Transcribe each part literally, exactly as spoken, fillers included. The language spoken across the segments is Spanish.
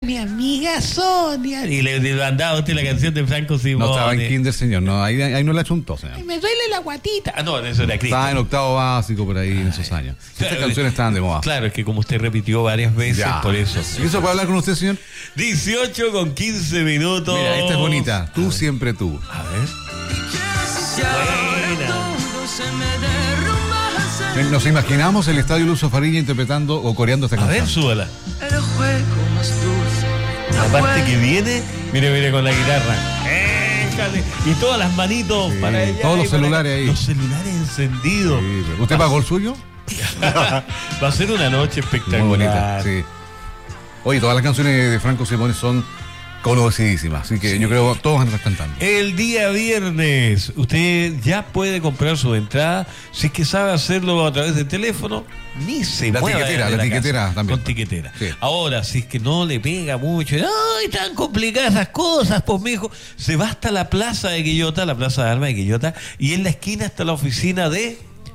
mi amiga Sonia. Y le, le mandaba a usted la canción de Franco Simone. No estaba en kinder, señor. No, ahí, ahí no la chuntó, señor. Ay, me duele la guatita. Ah, no, eso era Cristo. Estaba en octavo básico por ahí. Ay, en esos años. Estas claro, canciones estaban de moda. Claro, es que como usted repitió varias veces, ya. Por eso. ¿Y eso puede hablar con usted, señor? dieciocho con quince minutos. Mira, esta es bonita. Tú siempre tú. A ver. Buena. Nos imaginamos el Estadio Luso Farilla interpretando o coreando esta canción. A ver, súbala. La parte que viene, mire, mire con la guitarra. Éjale. Y todas las manitos sí, para allá. Todos los celulares ahí. Los celulares encendidos. Sí, ¿usted pagó el suyo? Va a ser una noche espectacular. Muy bonita, sí. Oye, todas las canciones de Franco Simone son conocidísimas, así que sí. Yo creo que todos van a estar cantando. El día viernes, usted ya puede comprar su entrada. Si es que sabe hacerlo a través del teléfono, ni se la mueva. Tiquetera, la, la tiquetera casa, también. Con tiquetera. Sí. Ahora, si es que no le pega mucho, ¡ay, tan complicadas esas cosas! Pues, mijo, se va hasta la plaza de Quillota, la plaza de armas de Quillota, y en la esquina está la oficina de...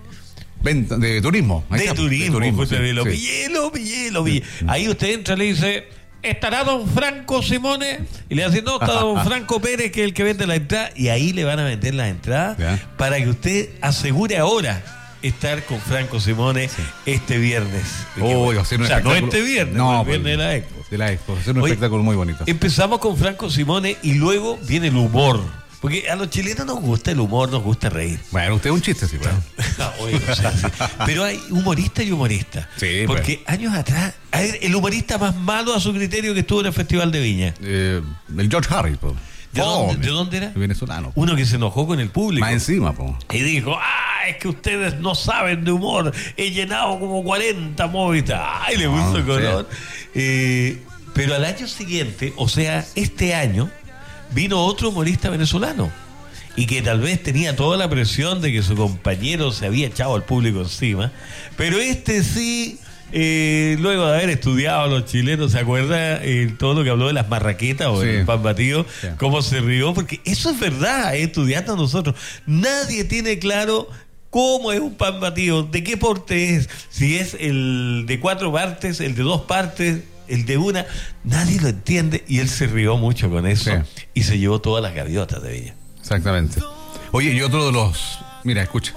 Venta, de turismo. De, está, turismo, de turismo. Pues, Sí, de lo sí. pillé, lo pillé, lo pillé. Ahí usted entra y le dice... ¿Estará don Franco Simone? Y le dice, no, está don Franco Pérez, que es el que vende la entrada. Y ahí le van a vender las entradas ¿ya? Para que usted asegure ahora estar con Franco Simone sí. Este viernes. Oh, va a ser un o sea, espectáculo. No este viernes, no, el viernes de la Expo. De la Expo, va a ser un Oye, espectáculo muy bonito. Empezamos con Franco Simone y luego viene el humor. Porque a los chilenos nos gusta el humor, nos gusta reír. Bueno, usted es un chiste, sí, bueno. No, oye, o sea, sí. Pero hay humorista y humorista. Sí, porque pues. Años atrás, el humorista más malo a su criterio que estuvo en el Festival de Viña. Eh, el George Harris, pues. ¿De, oh, dónde, ¿De dónde era? El venezolano. Uno que se enojó con el público. Más encima, pues. Y dijo, ah, es que ustedes no saben de humor. He llenado como cuarenta móviles. Ay, le puso no, color. Sí. Eh, pero al año siguiente, o sea, este año, vino otro humorista venezolano. Y que tal vez tenía toda la presión de que su compañero se había echado al público encima. Pero este sí, eh, luego de haber estudiado a los chilenos, ¿se acuerda eh, todo lo que habló de las marraquetas o sí. El pan batido? Sí. Cómo se rió, porque eso es verdad, eh, estudiando nosotros. Nadie tiene claro cómo es un pan batido, de qué porte es, si es el de cuatro partes, el de dos partes, el de una. Nadie lo entiende y él se rió mucho con eso sí. Y se llevó todas las gaviotas de Villa. Exactamente. Oye, y otro de los... Mira, escucha.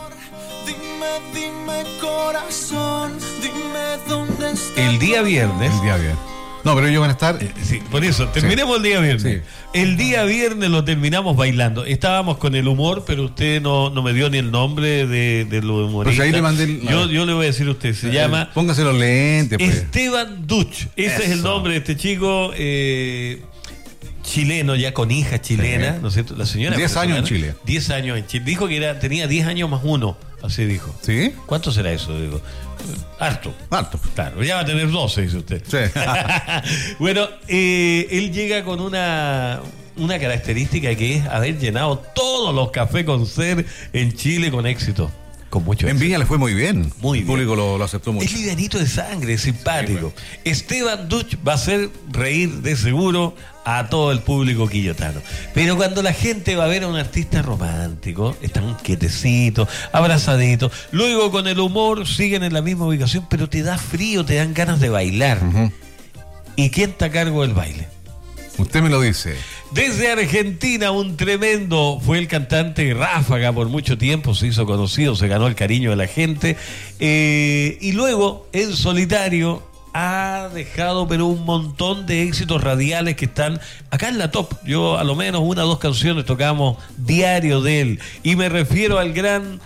Dime, dime, corazón, dime dónde está. El día viernes... El día viernes. No, pero ellos van a estar... Eh, sí, por eso, terminemos sí. El día viernes. Sí. El día viernes lo terminamos bailando. Estábamos con el humor, pero usted no, no me dio ni el nombre de, de los humoristas. Pues ahí le mandé el... yo, yo le voy a decir a usted, se eh, llama... Póngase los lentes, pues. Esteban Duch. Ese eso. Es el nombre de este chico... Eh, chileno, ya con hija chilena, sí. ¿No es cierto? La señora. diez años en Chile. diez años en Chile. Dijo que era, tenía diez años más uno, así dijo. ¿Sí? ¿Cuánto será eso? Digo, harto. Harto. Claro, ya va a tener doce, dice usted. Sí. Bueno, eh, él llega con una, una característica que es haber llenado todos los cafés con ser en Chile con éxito. Con mucho en Viña le fue muy bien. Muy el público lo, lo aceptó mucho. Es livianito de sangre, simpático. Sí, bueno. Esteban Duch va a hacer reír de seguro a todo el público quillotano. Pero cuando la gente va a ver a un artista romántico, están quietecitos, abrazaditos, luego con el humor siguen en la misma ubicación, pero te da frío, te dan ganas de bailar. Uh-huh. ¿Y quién está a cargo del baile? Usted me lo dice. Desde Argentina, un tremendo, fue el cantante Ráfaga por mucho tiempo, se hizo conocido, se ganó el cariño de la gente, eh, y luego en solitario ha dejado pero un montón de éxitos radiales que están acá en la top. Yo a lo menos una o dos canciones tocamos diario de él, y me refiero al gran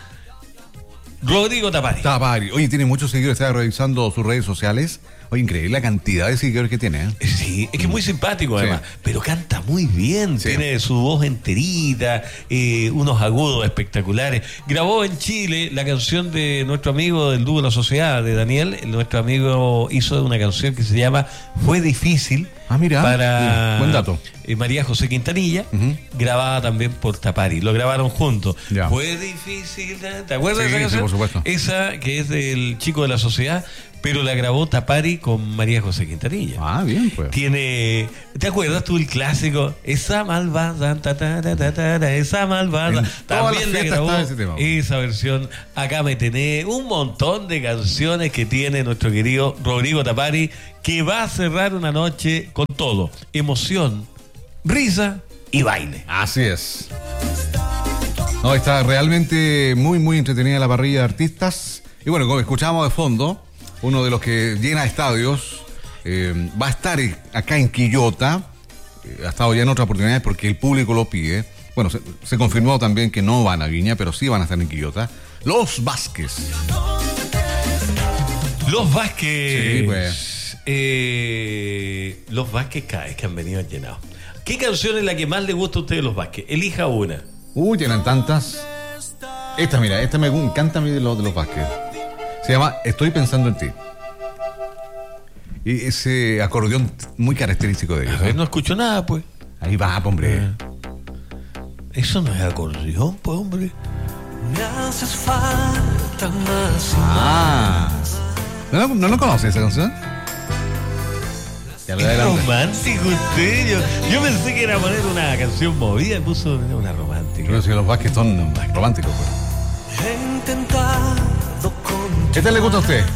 Rodrigo Tapari. Tapari, oye, tiene muchos seguidores, estaba revisando sus redes sociales. Oye, increíble la cantidad de seguidores que tiene, ¿eh? Sí, es que es muy simpático además, sí. Pero canta muy bien, sí. Tiene su voz enterita, eh, unos agudos espectaculares. Grabó en Chile la canción de nuestro amigo del dúo La Sociedad, de Daniel. Nuestro amigo hizo una canción que se llama Fue Difícil. Ah, mira, para buen dato. Eh, María José Quintanilla, uh-huh. Grabada también por Tapari. Lo grabaron juntos. Ya. Fue difícil, ¿te acuerdas sí, de esa canción? Sí, por supuesto. Esa que es del chico de La Sociedad, pero la grabó Tapari con María José Quintanilla. Ah, bien, pues. Tiene, ¿te acuerdas tú el clásico? Esa malvada, ta, ta, ta, ta, ta, esa malvada. En también la grabó ese tema, esa versión. Acá me tenés un montón de canciones que tiene nuestro querido Rodrigo Tapari, que va a cerrar una noche con todo: emoción, risa y baile. Así es. No, está realmente muy, muy entretenida la parrilla de artistas. Y bueno, como escuchamos de fondo, uno de los que llena estadios eh, va a estar acá en Quillota. Eh, ha estado ya en otras oportunidades porque el público lo pide. Bueno, se, se confirmó también que no van a Viña, pero sí van a estar en Quillota. Los Vázquez. Los Vázquez. Sí, pues. Eh, los Vázquez cada vez que han venido han llenado. ¿Qué canción es la que más le gusta a ustedes los Vázquez? Elija una. Uy, llenan tantas. Esta, mira, esta me encanta a mí de los, de los Vázquez. Se llama Estoy pensando en ti. Y ese acordeón muy característico de ellos. A ver, no escucho nada, pues. Ahí va, hombre. Eh. Eso no es acordeón, pues, hombre. Me haces falta más. Ah. ¿No, no, ¿no lo conoces esa canción? Ya lo Es adelante. romántico usted. Yo, yo pensé que era poner una canción movida y puso una romántica. Pero si los Vázquez son románticos, pues. He intentado con. ¿Esta le gusta a usted?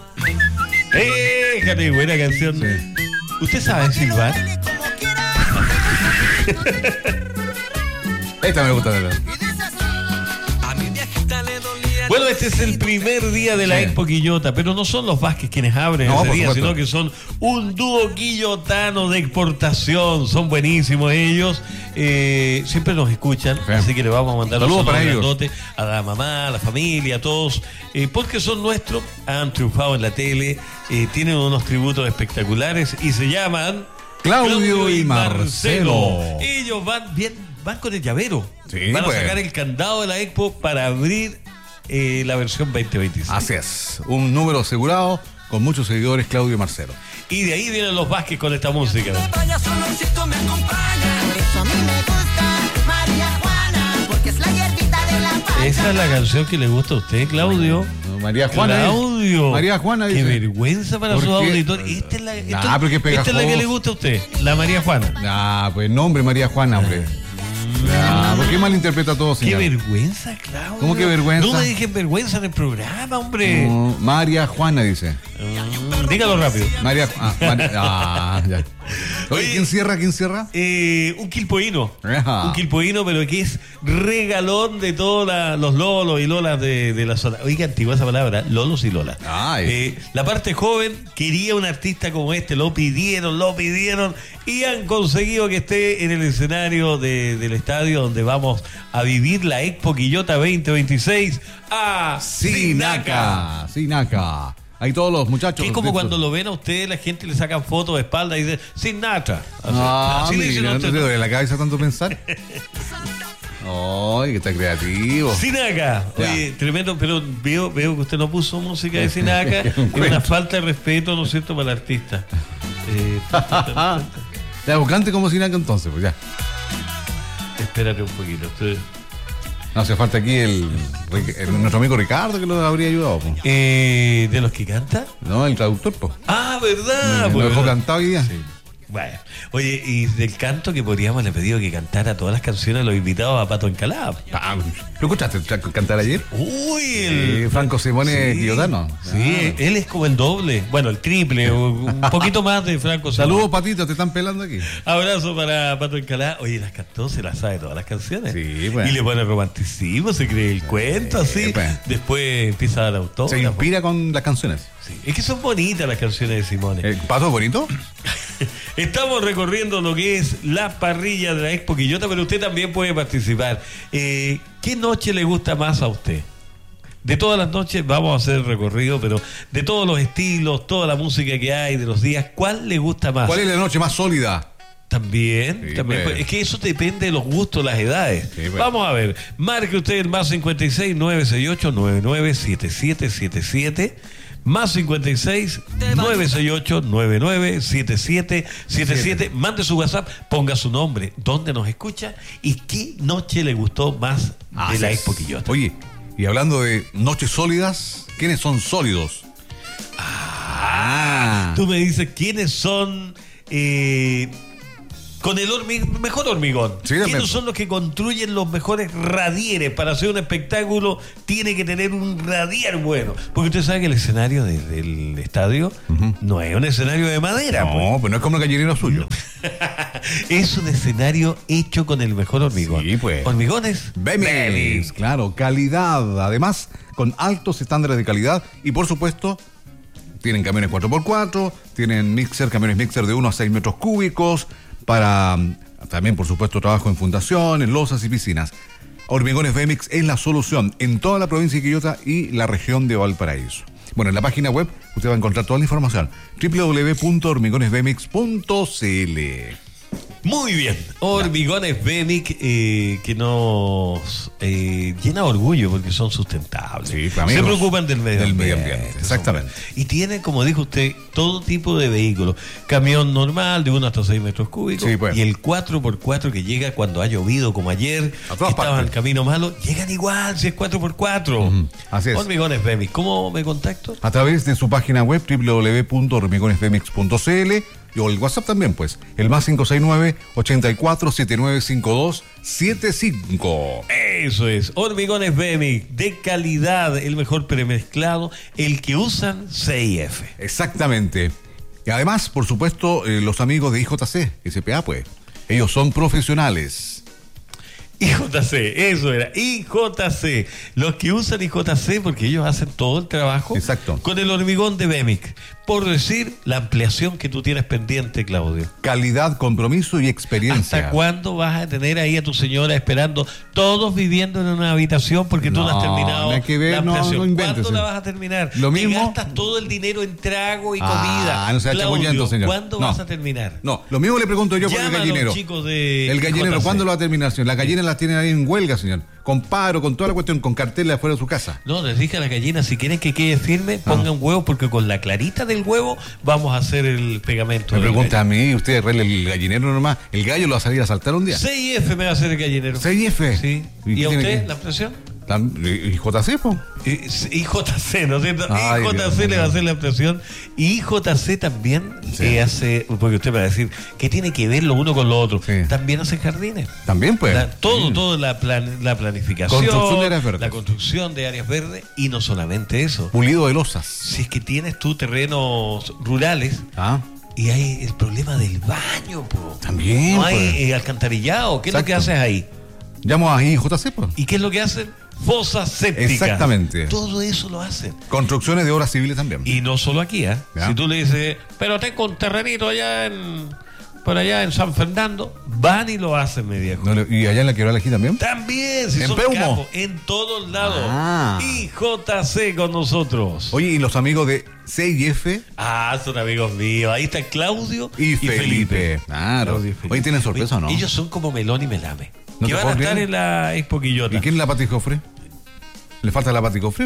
¡Eh! ¡Qué buena canción! Sí. ¿Usted sabe silbar? Esta me gusta de verdad. A mi viejita le dolía. Bueno, este es el primer día de la Sí. Expo Quillota, pero no son los Vázquez quienes abren No, ese por día, supuesto. sino que son un dúo quillotano de exportación. Son buenísimos ellos. Eh, siempre nos escuchan, Sí. así que le vamos a mandar Saludos un saludo para ellos. grandote a la mamá, a la familia, a todos, eh, porque son nuestros, han triunfado en la tele, eh, tienen unos tributos espectaculares y se llaman Claudio y Marcelo. Ellos van bien, van con el llavero. Sí, van pues. a sacar el candado de la Expo para abrir eh, la versión veinte veintiséis. Así es. Un número asegurado con muchos seguidores, Claudio y Marcelo. Y de ahí vienen los Vázquez con esta música. Vaya, su olorcito me acompaña. Por eso a mí me gusta María Juana, porque es la hierbita de la paz. Esa es la canción que le gusta a usted, Claudio. María Juana. Claudio. María Juana Qué dice. vergüenza para ¿Por sus qué? auditores. Esta es la, esto- Nah, pero qué esta es la que pegajoso. le gusta a usted, la María Juana. Ah, pues nombre María Juana, hombre. Ah, ¿por qué malinterpreta todo, Qué señor? vergüenza, Claudio. ¿Cómo que vergüenza? No me dejen vergüenza en el programa, hombre. No, María Juana dice. Mm, dígalo rápido. María. Ah, María- ah, ya. Oye, Oye, ¿quién cierra? ¿Quién cierra? Eh, un quilpoíno. Ajá. Un quilpoíno, pero que es regalón de todos la- los lolos y lolas de, de la zona. Oiga, antigua esa palabra, lolos y lolas. Ay. Eh, la parte joven quería un artista como este, lo pidieron, lo pidieron y han conseguido que esté en el escenario de- del estadio donde vamos a vivir la Expo Quillota veinte veintiséis a Sinaca. Sinaca. Sinaca. Ahí todos los muchachos. Que es como cuando lo ven a usted, la gente le sacan fotos de espalda y dice Sinatra. Así, Ah, así le dicen a mira, ¿no usted. te duele la cabeza tanto pensar? Ay, que está creativo. Sinaca, Ya. oye, tremendo, pero veo, veo que usted no puso música de Sinaca, es una falta de respeto, ¿no es cierto?, para el artista. Eh, Ya, pues cante como Sinaca entonces, pues ya. espérate un poquito. estoy- No hace falta aquí el, el- nuestro amigo Ricardo que lo habría ayudado, pues. Eh, ¿De los que canta? No, el traductor, pues. Ah, ¿verdad? Lo Pues, dejó ¿verdad? cantado hoy día. Sí. Bueno, oye, y del canto que podríamos, le he pedido que cantara todas las canciones de los invitados a Pato Encalada. Ah, ¿lo escuchaste cantar ayer? Uy, Sí, el Franco Simone Quillotano. Sí, él es como el doble, bueno, el triple, o un poquito más de Franco. Saludos, Patito, te están pelando aquí. Abrazo para Pato Encalada. Oye, las cantó, se las sabe todas las canciones. Sí, pues. Y le pone romanticismo, se cree el cuento, así. pues. Después empieza a dar autógrafo. Se inspira con las canciones. Sí. Es que son bonitas las canciones de Simone. ¿El pato es bonito? Estamos recorriendo lo que es la parrilla de la Expo Quillota, pero usted también puede participar. Eh, ¿Qué noche le gusta más a usted? De todas las noches vamos a hacer el recorrido, pero de todos los estilos, toda la música que hay, de los días, ¿cuál le gusta más? ¿Cuál es la noche más sólida? También, Sí, también pues. es que eso depende de los gustos, las edades. Sí, pues. Vamos a ver, marque usted el más cincuenta y seis, nueve seis ocho, nueve nueve siete siete siete siete, más cincuenta y seis, nueve seis ocho, nueve nueve siete siete siete siete, mande su WhatsApp, ponga su nombre, dónde nos escucha y qué noche le gustó más de Así la es. Expo Quillota. Oye, y hablando de noches sólidas, ¿quiénes son sólidos? Ah, Tú me dices quiénes son eh, Con el hormi- mejor hormigón. Sí, también. ¿Quiénes son los que construyen los mejores radieres? Para hacer un espectáculo tiene que tener un radier bueno. Porque usted sabe que el escenario de- del estadio uh-huh. no es un escenario de madera. No, pues, pues no es como el gallinero suyo. es un escenario hecho con el mejor hormigón. Sí, pues. ¿Hormigones? Bemis, claro, calidad. Además, con altos estándares de calidad y, por supuesto, tienen camiones cuatro por cuatro, tienen mixer, camiones mixer de uno a seis metros cúbicos, para también, por supuesto, trabajo en fundaciones, losas y piscinas. Hormigones Bemix es la solución en toda la provincia de Quillota y la región de Valparaíso. Bueno, en la página web usted va a encontrar toda la información, doble u doble u doble u punto hormigones bemix punto c l. Muy bien, Hormigones Bemix, eh, que nos eh, llena de orgullo porque son sustentables. Sí, se amigos, preocupan del medio del ambiente. medio ambiente, exactamente. Y tienen, como dijo usted, todo tipo de vehículos. Camión normal de uno hasta seis metros cúbicos. Sí, pues. Y el cuatro por cuatro que llega cuando ha llovido, como ayer, A que todas estaba partes. en camino malo, llegan igual si es cuatro por cuatro. Ujú, así es. Hormigones Bemix, ¿cómo me contacto? A través de su página web, doble u doble u doble u punto hormigones bemix punto c l, o el WhatsApp también, pues, el más cinco seis nueve, ochenta y cuatro, setenta y nueve cincuenta y dos setenta y cinco. Eso es, Hormigones Bemix, de calidad, el mejor premezclado, el que usan C I F. Exactamente. Y además, por supuesto, eh, los amigos de I J C, S P A, pues, ellos son profesionales. I J C, eso era, I J C. Los que usan I J C porque ellos hacen todo el trabajo. Exacto. Con el hormigón de Bemix. Por decir, la ampliación que tú tienes pendiente, Claudio. Calidad, compromiso y experiencia. ¿Hasta cuándo vas a tener ahí a tu señora esperando, todos viviendo en una habitación porque tú no has No, terminado no hay que ver, la no, ampliación? no inventes, ¿Cuándo la señor. vas a terminar? Lo Te mismo- gastas todo el dinero en trago y Ah, comida. no sea Claudio, chamullento, señor. ¿cuándo No. vas a terminar? No, lo mismo le pregunto yo por Llama el a los gallinero. chicos de El I J gallinero, C. ¿cuándo lo va a terminar, señor? Las gallinas las tienen ahí en huelga, señor. Con paro, con toda la cuestión, con carteles afuera de su casa. No, les dije a las gallinas, si quieren que quede firme, pongan huevo, porque con la clarita del huevo vamos a hacer el pegamento. Me del pregunta gallo. a mí, usted arregle el gallinero nomás. El gallo lo va a salir a saltar un día. C I F me va a hacer el gallinero. C I F. Sí. ¿Y ¿Y, qué a tiene usted que- la presión? Tam- ¿Y J C, po? Eh, I J C, ¿no es cierto? Ay, I J C Dios le va a mío. hacer la presión. Y I J C también Sí. eh, hace, porque usted me va a decir, ¿qué tiene que ver lo uno con lo otro? Sí. También hace jardines. También, pues. La- todo, Sí. todo la, plan- la planificación, Construcción de áreas verdes. la construcción de áreas verdes, y no solamente eso. Pulido de losas. Si es que tienes tú terrenos rurales Ah, y hay el problema del baño, po. También, no hay pues. eh, alcantarillado. ¿Qué es lo que Exacto. haces ahí? llamo a I J C, pues. ¿Y qué es lo que hacen? Fosas sépticas. Exactamente. Todo eso lo hacen. Construcciones de obras civiles también. Y no solo aquí, ¿eh? Ya. Si tú le dices, pero tengo un terrenito allá en, por allá en San Fernando, van y lo hacen, mi viejo. No le- ¿Y allá en la quebrada Lejí también? También, si ¿En son Peumo? capos, en todos lados. Ah. I J C con nosotros. Oye, ¿y los amigos de C I F Ah, son amigos míos. Ahí está Claudio y, Felipe? Claro. Claudio y Felipe. Oye, ¿tienen sorpresa o no? Ellos son como Melón y Melame. ¿No que te van a puedo estar creer? en la Expo Quillota. ¿Y quién es la Pati Jofre? ¿Le falta la Pati Jofre?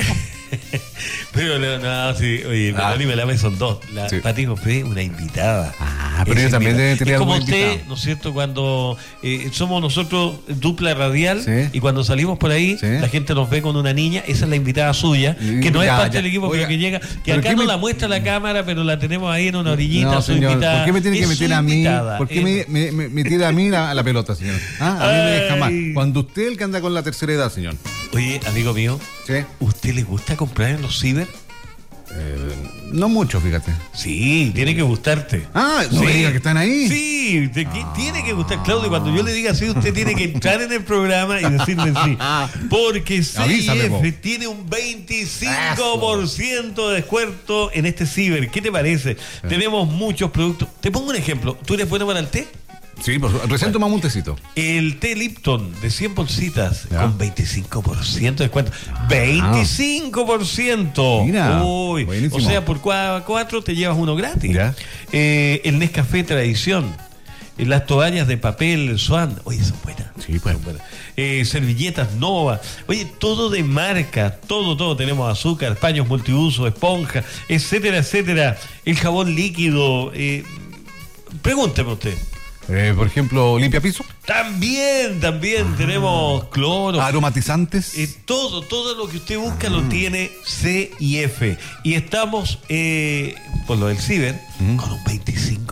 Pero no, no, sí, oye, Ah. Melón y Melame son dos. La Sí. Pati Jofre, una invitada. Ah, pero Es ellos también invitada. deben tener Es como algún usted, invitado. ¿no es cierto? Cuando eh, somos nosotros dupla radial Sí. y cuando salimos por ahí, Sí. la gente nos ve con una niña, esa es la invitada suya, Y- que no es ya, parte ya. del equipo, Oiga, pero que llega, que ¿pero acá qué no me- la muestra la cámara, pero la tenemos ahí en una orillita, No, su señor, invitada. ¿por qué me tiene que Es meter su a mí? invitada, ¿Por qué me, es- me, me- me tira a mí la, la pelota, señor? ¿Ah? A mí me deja más. Ay. Cuando usted es el que anda con la tercera edad, señor. Oye, amigo mío, ¿Sí? ¿usted le gusta comprar en los ciber? No mucho, fíjate. Sí, tiene que gustarte. Ah, no me diga que están ahí. Sí, te- que tiene que gustar, Claudio. Cuando yo le diga así, usted tiene que entrar en el programa y decirle sí. Porque Avísame, po. C I F tiene un veinticinco por ciento de descuento en este ciber. ¿Qué te parece? Tenemos muchos productos. Te pongo un ejemplo. ¿Tú eres bueno para el té? Sí, por supuesto. Recién tomamos un tecito. El té Lipton de cien bolsitas Ya. con veinticinco por ciento de descuento. veinticinco por ciento. Mira, Uy, buenísimo. o sea, por cua- cuatro te llevas uno gratis. Ya. Eh, el Nescafé Tradición. Eh, las toallas de papel Swan. Oye, son buenas. Sí, pues. Son buenas. Eh, servilletas Nova. Oye, todo de marca. Todo, todo. Tenemos azúcar, paños multiuso, esponja, etcétera, etcétera. El jabón líquido. Eh, pregúnteme usted. Eh, por ejemplo, limpia piso, También, también tenemos cloro. aromatizantes. Eh, todo, todo lo que usted busca lo tiene C I F. Y estamos, eh, por lo del ciber, con un veinticinco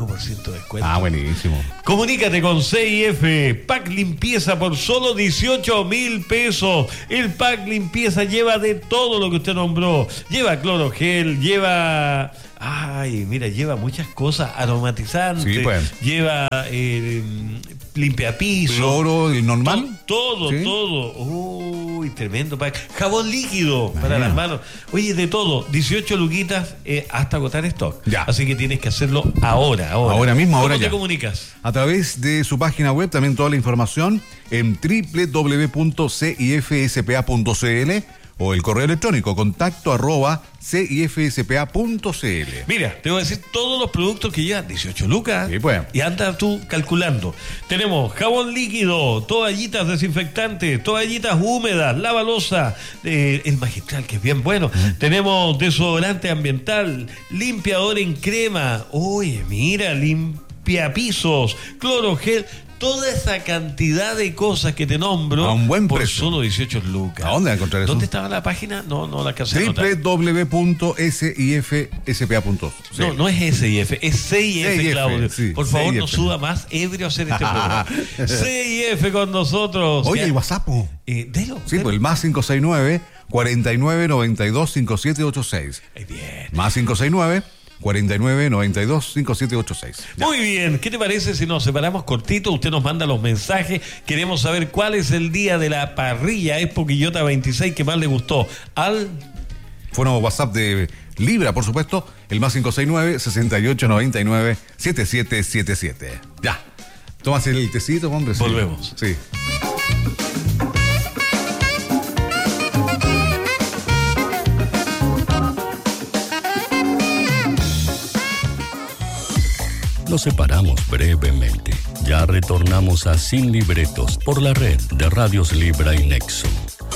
cinco por ciento de descuento. Ah, buenísimo. Comunícate con C I F, pack limpieza por solo dieciocho mil pesos. El pack limpieza lleva de todo lo que usted nombró. Lleva clorogel, lleva... Ay, mira, lleva muchas cosas aromatizantes. Sí, pues. Lleva eh, limpiapiso. Cloro, el normal. Todo, ¿Sí? todo. Uy, tremendo pack. Jabón líquido Ah. para las manos. Oye, de todo. dieciocho luquitas eh, hasta agotar stock. Ya. Así que tienes que hacerlo ahora, ahora. Ahora mismo, ahora ¿Cómo ya. te comunicas? A través de su página web, también toda la información en doble u doble u doble u punto c i f s p a punto c l o el correo electrónico contacto arroba c i f s p a punto c l. Mira, te voy a decir todos los productos que llevan dieciocho lucas. Sí, pues. Y anda tú calculando. Tenemos jabón líquido, toallitas desinfectantes, toallitas húmedas, lavalosa, eh, el magistral, que es bien bueno. Mm. Tenemos desodorante ambiental, limpiador en crema. Oye, mira, limpiapisos, clorogel. Toda esa cantidad de cosas que te nombro a un buen por precio. solo dieciocho lucas. ¿A dónde va a encontrar eso? ¿Dónde estaba la página? No, no la alcancé a anotar. doble u doble u doble u punto s i f s p a punto c l. No, no es S I F, es C I F, C I F, Claudio. sí, Por favor, C I F. no suba más ebrio a hacer este programa. C I F con nosotros. Oye, Ya- ¿y WhatsApp? po? Eh, delo, Sí, delo. pues el más cinco seis nueve, cuarenta y nueve, noventa y dos, cincuenta y siete ochenta y seis. Ay, bien. Más cinco seis nueve, cuarenta y nueve, noventa y dos, cincuenta y siete ochenta y seis. Muy bien, ¿qué te parece si nos separamos cortito? Usted nos manda los mensajes. Queremos saber cuál es el día de la parrilla Expo Quillota veintiséis que más le gustó. Al Fue un WhatsApp de Libra, por supuesto, el más cinco seis nueve, sesenta y ocho, noventa y nueve, setenta y siete setenta y siete. Ya. Tomas el tecito, hombre. Sí. Volvemos. Sí. Nos separamos brevemente. Ya retornamos a Sin Libretos por la red de Radios Libra y Nexo.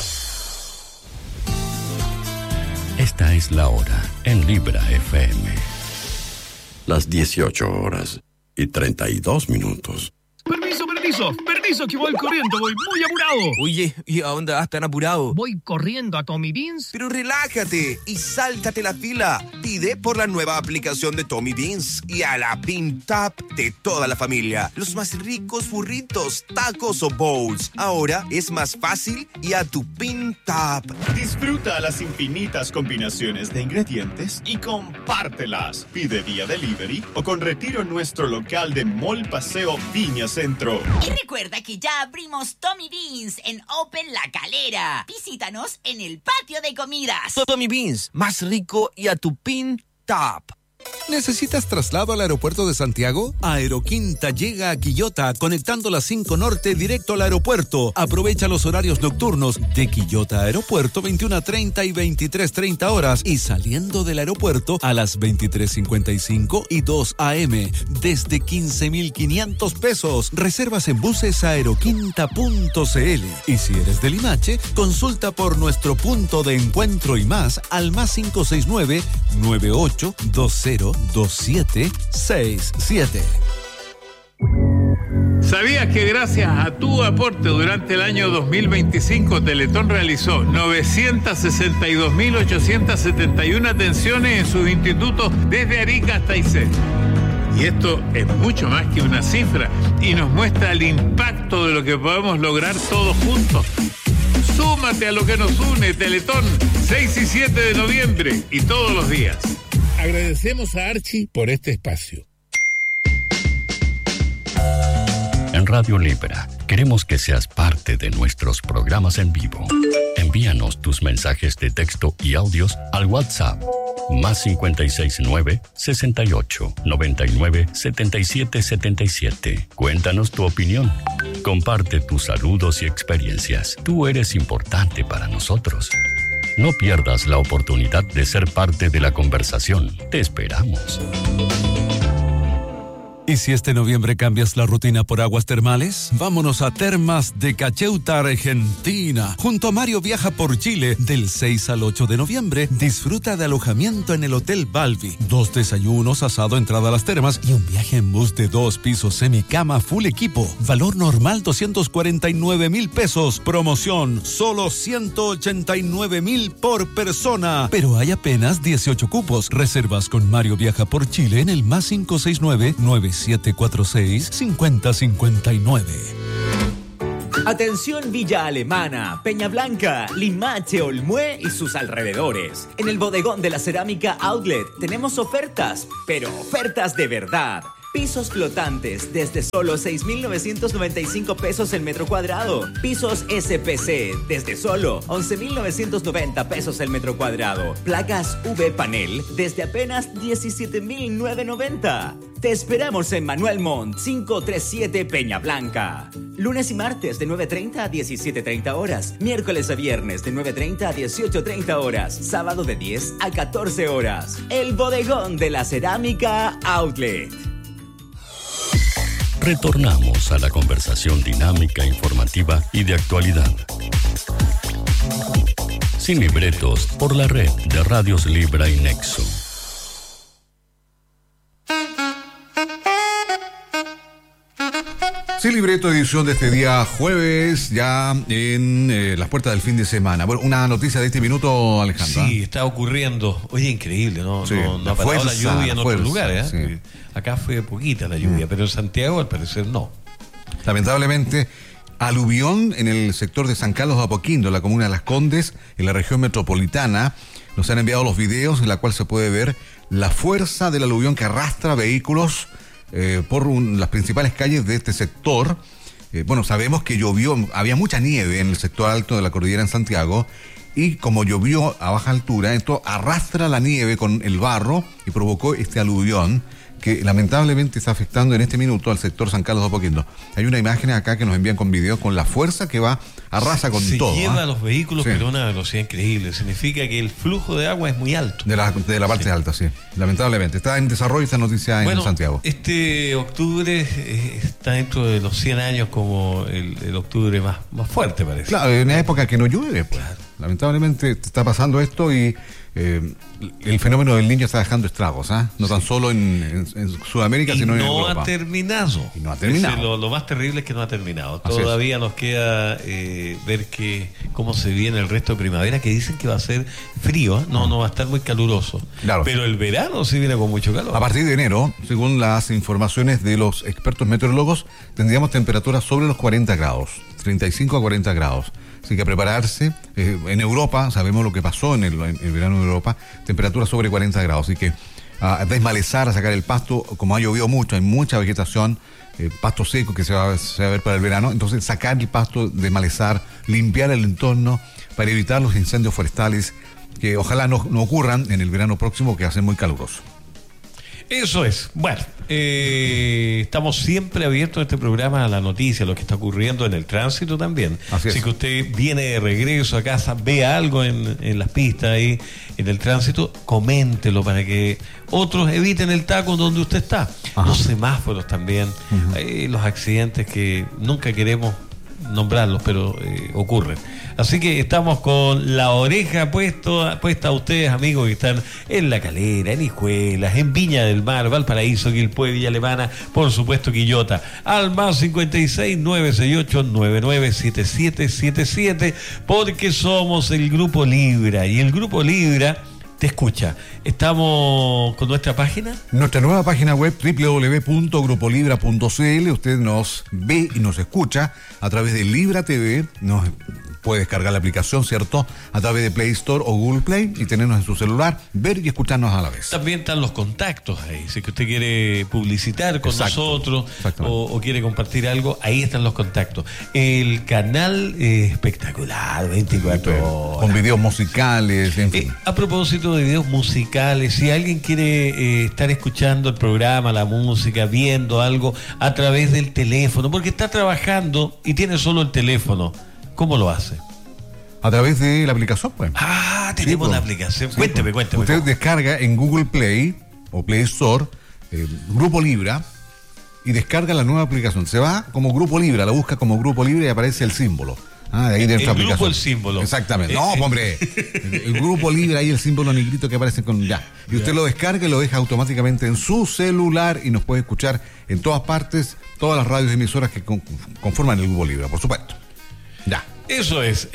Esta es la hora en Libra F M. Las dieciocho horas y treinta y dos minutos. Permiso, permiso, permiso, que voy corriendo, voy muy apurado. Oye, ¿y a dónde vas tan apurado? Voy corriendo a Tommy Beans. Pero relájate y sáltate la fila. Pide por la nueva aplicación de Tommy Beans y a la Pin Tap de toda la familia. Los más ricos burritos, tacos o bowls. Ahora es más fácil y a tu Pin Tap. Disfruta las infinitas combinaciones de ingredientes y compártelas. Pide vía delivery o con retiro en nuestro local de Mall Paseo Viña Centro. Y recuerda que ya abrimos Tommy Beans en Open La Calera. Visítanos en el patio de comidas. Tommy Beans, más rico y a tu Pin Tap. ¿Necesitas traslado al aeropuerto de Santiago? Aeroquinta llega a Quillota, conectando la cinco Norte directo al aeropuerto. Aprovecha los horarios nocturnos de Quillota Aeropuerto, veintiuna treinta y veintitrés treinta horas, y saliendo del aeropuerto a las veintitrés cincuenta y cinco y dos a eme, desde quince mil quinientos pesos. Reservas en buses aeroquinta punto c l. Y si eres de Limache, consulta por nuestro punto de encuentro y más al más cinco seis nueve, nueve ocho dos cero dos siete seis siete. ¿Sabías que gracias a tu aporte durante el año dos mil veinticinco Teletón realizó novecientas sesenta y dos mil ochocientas setenta y una atenciones en sus institutos desde Arica hasta Aysén? Y esto es mucho más que una cifra y nos muestra el impacto de lo que podemos lograr todos juntos. Súmate a lo que nos une, Teletón, seis y siete de noviembre y todos los días. Agradecemos a Archie por este espacio. En Radio Libra, queremos que seas parte de nuestros programas en vivo. Envíanos tus mensajes de texto y audios al WhatsApp más cincuenta y seis nueve, sesenta y ocho, noventa y nueve, setenta y siete setenta y siete. Cuéntanos tu opinión. Comparte tus saludos y experiencias. Tú eres importante para nosotros. No pierdas la oportunidad de ser parte de la conversación. Te esperamos. ¿Y si este noviembre cambias la rutina por aguas termales? Vámonos a Termas de Cacheuta, Argentina. Junto a Mario Viaja por Chile, del seis al ocho de noviembre, disfruta de alojamiento en el Hotel Balbi. Dos desayunos, asado, entrada a las termas y un viaje en bus de dos pisos, semicama, full equipo. Valor normal doscientos cuarenta y nueve mil pesos. Promoción, solo ciento ochenta y nueve mil por persona. Pero hay apenas dieciocho cupos. Reservas con Mario Viaja por Chile en el más cinco seis nueve, nueve siete cuatro seis, cinco cero cinco nueve. Atención Villa Alemana, Peña Blanca, Limache, Olmué y sus alrededores. En el bodegón de la Cerámica Outlet tenemos ofertas, pero ofertas de verdad. Pisos flotantes desde solo seis mil novecientos noventa y cinco pesos el metro cuadrado. Pisos S P C desde solo once mil novecientos noventa pesos el metro cuadrado. Placas V Panel desde apenas diecisiete mil novecientos noventa. Te esperamos en Manuel Montt quinientos treinta y siete Peña Blanca. Lunes y martes de nueve treinta a diecisiete treinta horas. Miércoles a viernes de nueve treinta a dieciocho treinta horas. Sábado de diez a catorce horas. El bodegón de la Cerámica Outlet. Retornamos a la conversación dinámica, informativa y de actualidad. Sin libretos, por la red de Radios Libra y Nexo. Sin libreto, edición de este día jueves, ya en eh, las puertas del fin de semana. Bueno, una noticia de este minuto, Alejandra. Sí, está ocurriendo. Oye, increíble, ¿no? Sí, no, no la ha parado la fuerza, lluvia la en fuerza, otros lugares. ¿eh? sí. Acá fue poquita la lluvia, mm. pero en Santiago al parecer no. Lamentablemente, aluvión en el sector de San Carlos de Apoquindo, la comuna de Las Condes, en la región metropolitana. Nos han enviado los videos en la cual se puede ver la fuerza del aluvión que arrastra vehículos eh, por un, las principales calles de este sector. Eh, bueno, sabemos que llovió, había mucha nieve en el sector alto de la cordillera en Santiago, y como llovió a baja altura, esto arrastra la nieve con el barro y provocó este aluvión que lamentablemente está afectando en este minuto al sector San Carlos de Apoquindo. Hay una imagen acá que nos envían con videos con la fuerza que va, arrasa con se todo. Se lleva ¿eh? a los vehículos, sí. pero a una velocidad increíble. Significa que el flujo de agua es muy alto. De la, de la parte sí. alta, sí. Lamentablemente. Está en desarrollo esta noticia bueno, en Santiago. Este octubre eh, está dentro de los cien años como el, el octubre más, más fuerte, parece. Claro, en una época que no llueve. Pues. Claro. Lamentablemente está pasando esto y eh, el fenómeno del Niño está dejando estragos, ¿eh? No sí. tan solo en, en, en Sudamérica, y sino no en Europa. No ha terminado. Y no ha terminado. Ese, lo, lo más terrible es que no ha terminado. Así Todavía es. nos queda eh, ver que cómo se viene el resto de primavera, que dicen que va a ser frío, ¿eh? no, no va a estar muy caluroso. Claro. Pero el verano sí viene con mucho calor. A partir de enero, según las informaciones de los expertos meteorólogos, tendríamos temperaturas sobre los cuarenta grados, treinta y cinco a cuarenta grados. Así que a prepararse. Eh, en Europa, sabemos lo que pasó en el, en el verano de Europa, temperaturas sobre cuarenta grados. Así que a desmalezar, a sacar el pasto, como ha llovido mucho, hay mucha vegetación, eh, pasto seco que se va, se va a ver para el verano. Entonces, sacar el pasto, desmalezar, limpiar el entorno para evitar los incendios forestales que ojalá no, no ocurran en el verano próximo, que va a ser muy caluroso. Eso es. Bueno, eh, estamos siempre abiertos en este programa a la noticia, a lo que está ocurriendo en el tránsito también. Así, Así que usted viene de regreso a casa, ve algo en, en las pistas ahí, en el tránsito, coméntelo para que otros eviten el taco donde usted está. Ajá. Los semáforos también, uh-huh. eh, los accidentes que nunca queremos nombrarlos, pero eh, ocurren. Así que estamos con la oreja puesto, puesta a ustedes, amigos que están en La Calera, en Hijuelas, en Viña del Mar, Valparaíso, Quilpué, Villa Alemana, por supuesto Quillota, al más cincuenta y seis, nueve seis ocho, nueve nueve siete siete siete siete, porque somos el Grupo Libra, y el Grupo Libra te escucha. Estamos con nuestra página. Nuestra nueva página web, doble u doble u doble u punto grupo libra punto c l. Usted nos ve y nos escucha a través de Libra T V. Nos puede descargar la aplicación, ¿cierto? A través de Play Store o Google Play y tenernos en su celular, ver y escucharnos a la vez. También están los contactos ahí. Si que usted quiere publicitar con Exacto. nosotros o, o quiere compartir algo, ahí están los contactos. El canal eh, espectacular, veinticuatro horas. Con videos musicales, en fin. Eh, a propósito de videos musicales, si alguien quiere eh, estar escuchando el programa, la música, viendo algo a través del teléfono, porque está trabajando y tiene solo el teléfono, ¿cómo lo hace? A través de la aplicación, pues. Ah, tenemos sí, la aplicación. Sí, cuénteme, cuénteme. Usted descarga en Google Play o Play Store eh, Grupo Libra y descarga la nueva aplicación. Se va como Grupo Libre, la busca como Grupo Libre y aparece el símbolo. Ah, de ahí dentro el la grupo, aplicación. el símbolo. Exactamente. No, hombre. El, el Grupo Libre, ahí el símbolo negrito que aparece con ya. Y usted lo descarga y lo deja automáticamente en su celular y nos puede escuchar en todas partes, todas las radios emisoras que con, conforman el Grupo Libre, por supuesto. Ya. Eso es.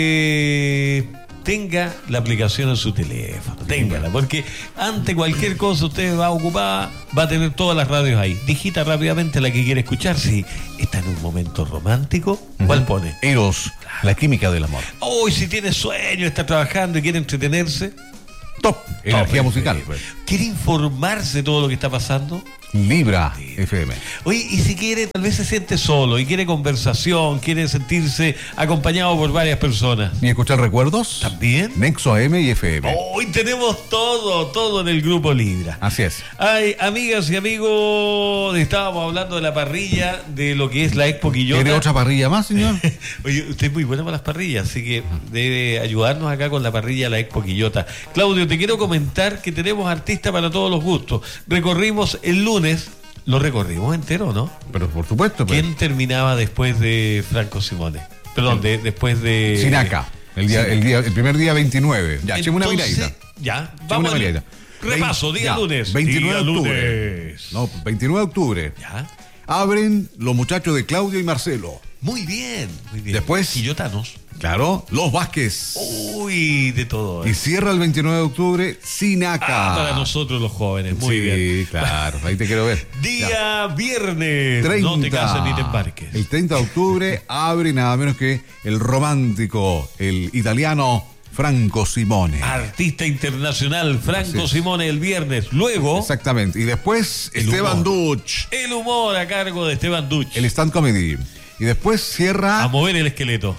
Eh, tenga la aplicación en su teléfono. Téngala, porque ante cualquier cosa usted va ocupada, va a tener todas las radios ahí. Digita rápidamente la que quiere escuchar. Si está en un momento romántico, ¿cuál pone? Eros, la química del amor. Hoy, si tiene sueño, está trabajando y quiere entretenerse, top. Energía musical. Pues. ¿Quiere informarse de todo lo que está pasando? Libra F M. Oye, y si quiere, tal vez se siente solo y quiere conversación, quiere sentirse acompañado por varias personas. ¿Y escuchar recuerdos? También. Nexo A M y F M. Hoy tenemos todo, todo en el Grupo Libra. Así es. Ay, amigas y amigos, estábamos hablando de la parrilla, de lo que es la Expo Quillota. ¿Quiere otra parrilla más, señor? Oye, usted es muy bueno para las parrillas, así que debe ayudarnos acá con la parrilla de la Expo Quillota. Claudio, te quiero comentar que tenemos artistas para todos los gustos. Recorrimos el lunes. Lo recorrimos entero, ¿no? Pero por supuesto. Pero... ¿Quién terminaba después de Franco Simone? Perdón, de, después de... Sinaca. El, día, el, día, el primer día veintinueve. Ya, echemos una miradita. Ya, vamos una miradita. Repaso, día ya, lunes. veintinueve de octubre. Lunes. No, veintinueve de octubre. Ya. Abren los muchachos de Claudio y Marcelo. Muy bien, muy bien. Después... Quillotanos. Claro, Los Vázquez. Uy, de todo. ¿eh? Y cierra el veintinueve de octubre Sinaca. Ah, para nosotros los jóvenes, muy sí, bien. Sí, claro, ahí te quiero ver. Día ya. viernes. treinta. No te cases ni te embarques. El treinta de octubre abre nada menos que el romántico, el italiano Franco Simone. Artista internacional, Franco Simone el viernes. Luego. Exactamente. Y después Esteban Duch. El humor a cargo de Esteban Duch. El stand comedy. Y después cierra. A mover el esqueleto.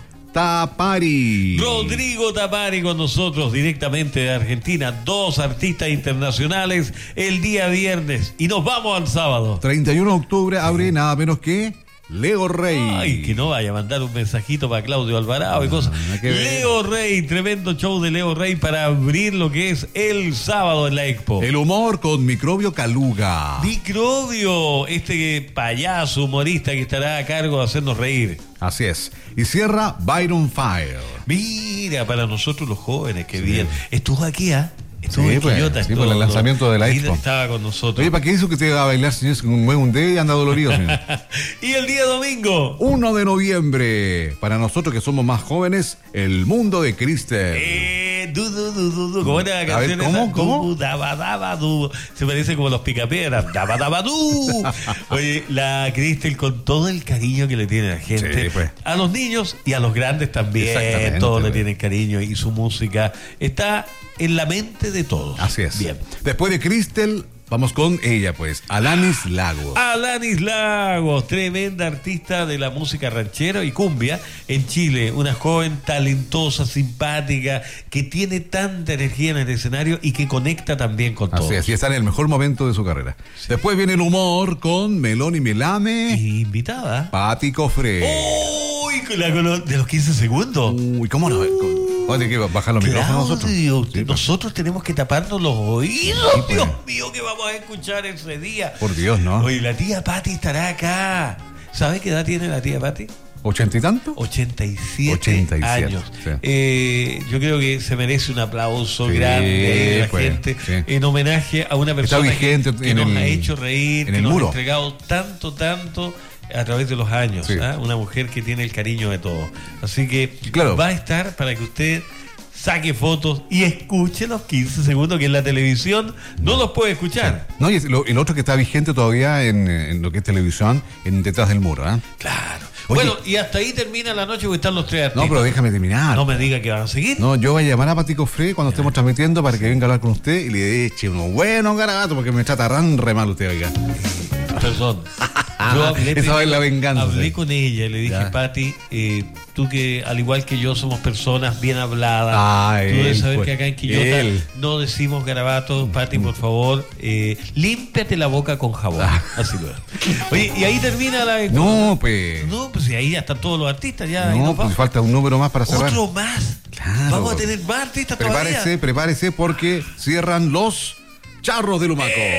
Tapari. Rodrigo Tapari con nosotros directamente de Argentina. Dos artistas internacionales el día viernes. Y nos vamos al sábado. treinta y uno de octubre abre nada menos que Leo Rey. Ay, que no vaya a mandar un mensajito para Claudio Alvarado y cosas. Leo Rey, tremendo show de Leo Rey para abrir lo que es el sábado en la Expo. El humor con Microbio Caluga. Microbio, este payaso humorista que estará a cargo de hacernos reír. Así es. Y cierra Byron Fire. Mira, para nosotros los jóvenes, qué sí. bien. Estuvo aquí, ¿ah? ¿eh? Estuvo sí, en pues, Quillota. sí, por el lanzamiento de la Expo. Estaba con nosotros. Oye, ¿para qué hizo que usted va a bailar, señor? Un mueve un dedo y anda dolorido, señor. Y el día domingo. uno de noviembre. Para nosotros que somos más jóvenes, el mundo de Cristel. Eh, du, du, du, du, du. ¿Cómo era la canción? A ver, ¿cómo? Esa? ¿Cómo? Du, daba, daba, du. Se parece como los picapiedras. Daba, daba, du. Oye, la Cristel con todo el cariño que le tiene a la gente. Sí, pues. A los niños y a los grandes también. Todos le tienen cariño y su música está en la mente de todos. Así es. Bien. Después de Cristel, vamos con ella, pues, Alanis Lagos. Alanis Lagos, tremenda artista de la música ranchera y cumbia en Chile. Una joven talentosa, simpática, que tiene tanta energía en el escenario y que conecta también con todos. Así es, y está en el mejor momento de su carrera. Sí. Después viene el humor con Melón y Melame. Y invitada. Pati Cofré. Uy, con la, con lo, de los quince segundos. Uy, ¿cómo no? Oye, que bajar los Claudio, micrófonos nosotros. Sí, nosotros tenemos que taparnos los oídos. Sí, pues. Dios mío, que vamos a escuchar ese día. Por Dios, ¿no? Oye, la tía Pati estará acá. ¿Sabe qué edad tiene la tía Pati? ¿Ochenta y tanto? Ochenta y siete, ochenta y siete años. Sí. Eh, yo creo que se merece un aplauso sí, grande de la pues, gente sí. en homenaje a una persona vigente que, que nos el, ha hecho reír, en que el nos muro. ha entregado tanto, tanto a través de los años. Sí. ¿eh? Una mujer que tiene el cariño de todo. Así que claro. va a estar para que usted saque fotos y escuche los quince segundos que en la televisión no los puede escuchar. Sí. No, y lo, el otro que está vigente todavía en, en lo que es televisión, en Detrás del Muro, ¿eh? Claro. Oye, bueno, y hasta ahí termina la noche porque están los tres artistas. No, pero déjame terminar. No me diga que van a seguir. No, yo voy a llamar a Pati Cofré cuando estemos transmitiendo para que venga a hablar con usted y le eche unos buenos garabatos porque me trata tan re mal usted, oiga. Perdón. Yo hablé, Esa es la venganza. Hablé con ella y le dije, Pati, eh, tú que al igual que yo somos personas bien habladas, ah, tú debes él, saber pues, que acá en Quillota él. no decimos garabatos. Pati, por favor, eh, límpiate la boca con jabón. Ah. Así lo es. Oye, y ahí termina la... No, pues... No, pues y ahí ya están todos los artistas. Ya, no, pues falta un número más para cerrar. ¿Otro más? Claro. Vamos a tener más artistas prepárese, todavía. Prepárese, porque cierran los Charros del Humaco. ¡Eh!